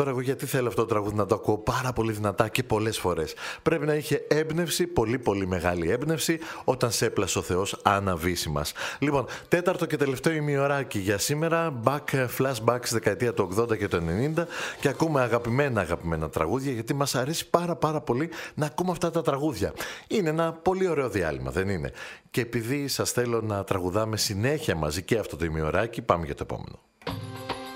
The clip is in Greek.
Τώρα εγώ γιατί θέλω αυτό το τραγούδι να το ακούω πάρα πολύ δυνατά και πολλές φορές? Πρέπει να είχε έμπνευση, πολύ πολύ μεγάλη έμπνευση, όταν σε έπλασε ο Θεός αναβήσιμας. Λοιπόν, τέταρτο και τελευταίο ημιωράκι για σήμερα, flashbacks δεκαετία του 80 και του 90, και ακούμε αγαπημένα τραγούδια, γιατί μας αρέσει πάρα πολύ να ακούμε αυτά τα τραγούδια. Είναι ένα πολύ ωραίο διάλειμμα, δεν είναι? Και επειδή σας θέλω να τραγουδάμε συνέχεια μαζί και αυτό το ημιωράκι, πάμε για το επόμενο.